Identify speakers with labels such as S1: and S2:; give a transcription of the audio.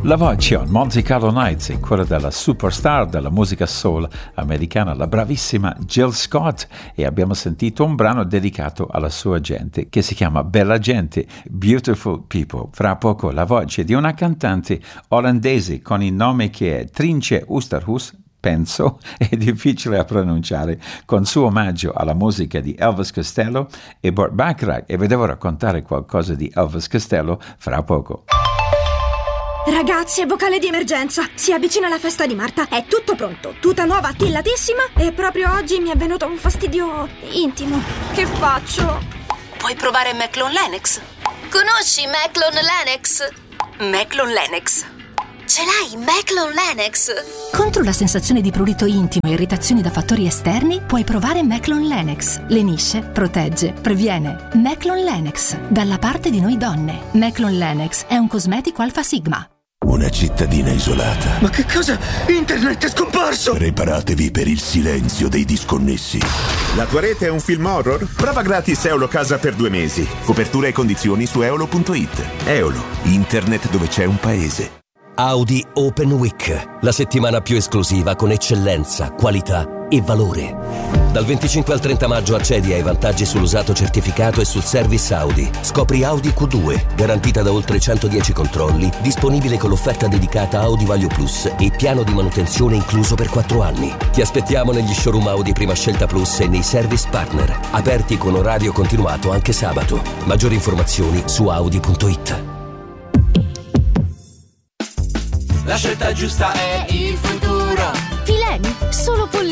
S1: La voce on Monte Carlo Nights è quella della superstar della musica soul americana, la bravissima Jill Scott, e abbiamo sentito un brano dedicato alla sua gente che si chiama Bella Gente, Beautiful People. Fra poco la voce di una cantante olandese con il nome che è Trintje Oosterhuis, penso, è difficile a pronunciare, con suo omaggio alla musica di Elvis Costello e Burt Bacharach, e vi devo raccontare qualcosa di Elvis Costello fra poco.
S2: Ragazzi, è vocale di emergenza. Si avvicina la festa di Marta. È tutto pronto. Tuta nuova, tillatissima. E proprio oggi mi è venuto un fastidio intimo. Che faccio?
S3: Puoi provare Maclon Lennox. Conosci Maclon Lennox? Maclon Lennox. Ce l'hai, Maclon Lennox?
S4: Contro la sensazione di prurito intimo e irritazioni da fattori esterni, puoi provare Maclon Lennox. Lenisce, protegge, previene. Maclon Lennox. Dalla parte di noi donne. Maclon Lennox è un cosmetico Alfa Sigma.
S5: Una cittadina isolata.
S6: Ma che cosa? Internet è scomparso!
S5: Preparatevi per il silenzio dei disconnessi.
S7: La tua rete è un film horror? Prova gratis Eolo Casa per 2 mesi. Copertura e condizioni su eolo.it. Eolo, internet dove c'è un paese.
S8: Audi Open Week, la settimana più esclusiva con eccellenza, qualità e valore. Dal 25 al 30 maggio accedi ai vantaggi sull'usato certificato e sul service Audi. Scopri Audi Q2, garantita da oltre 110 controlli, disponibile con l'offerta dedicata Audi Vaglio Plus e piano di manutenzione incluso per 4 anni. Ti aspettiamo negli showroom Audi Prima Scelta Plus e nei service partner, aperti con orario continuato anche sabato. Maggiori informazioni su audi.it.
S9: La scelta giusta è il futuro.
S10: Fileni, solo polline